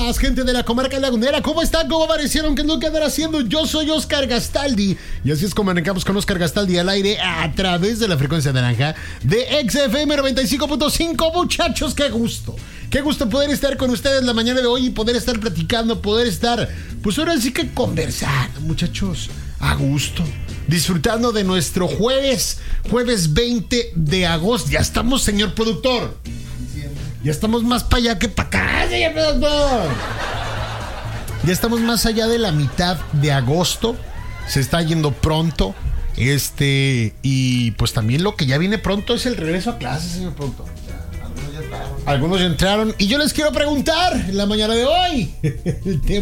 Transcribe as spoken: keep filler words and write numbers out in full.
más gente de la comarca lagunera. ¿Cómo están? ¿Cómo aparecieron? ¿Qué es lo que andan haciendo? Yo soy Oscar Gastaldi y así es como arrancamos con Oscar Gastaldi al aire a través de la frecuencia naranja de X F M noventa y cinco punto cinco. Muchachos, qué gusto. Qué gusto poder estar con ustedes la mañana de hoy y poder estar platicando, poder estar, pues ahora sí que conversando, muchachos, a gusto. Disfrutando de nuestro jueves, jueves veinte de agosto. Ya estamos, señor productor. Ya estamos más para allá que para acá, señor productor. Ya estamos más allá de la mitad de agosto. Se está yendo pronto. Este, y pues también lo que ya viene pronto es el regreso a clases, señor productor. Algunos ya entraron. Algunos ya entraron. Y yo les quiero preguntar en la mañana de hoy. El tema